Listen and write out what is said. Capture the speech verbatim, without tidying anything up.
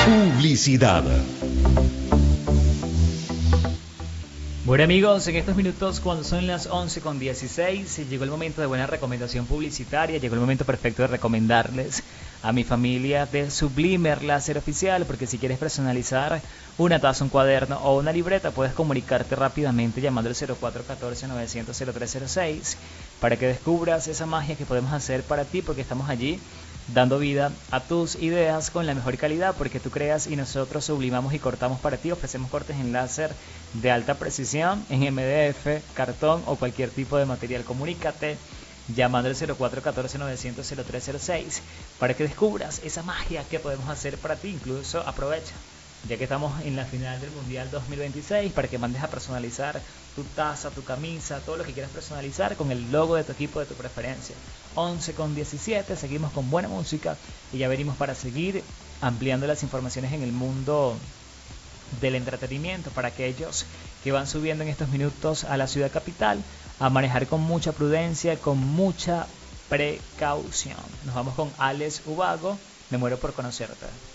Publicidad. Bueno amigos, en estos minutos cuando son las once con dieciséis llegó el momento de buena recomendación publicitaria, llegó el momento perfecto de recomendarles a mi familia de Sublimer Láser Oficial, porque si quieres personalizar una taza, un cuaderno o una libreta puedes comunicarte rápidamente llamando al cero cuatro uno cuatro, nueve cero cero, cero tres cero seis para que descubras esa magia que podemos hacer para ti, porque estamos allí dando vida a tus ideas con la mejor calidad, porque tú creas y nosotros sublimamos y cortamos para ti. Ofrecemos cortes en láser de alta precisión, en M D F, cartón o cualquier tipo de material. Comunícate llamando al cero cuatro uno cuatro, nueve cero cero, cero tres cero seis para que descubras esa magia que podemos hacer para ti. Incluso aprovecha, ya que estamos en la final del Mundial dos mil veintiséis, para que mandes a personalizar tu taza, tu camisa, todo lo que quieras personalizar con el logo de tu equipo de tu preferencia. once con diecisiete, seguimos con buena música y ya venimos para seguir ampliando las informaciones en el mundo del entretenimiento para aquellos que van subiendo en estos minutos a la ciudad capital, a manejar con mucha prudencia, con mucha precaución. Nos vamos con Alex Ubago, Me muero por conocerte.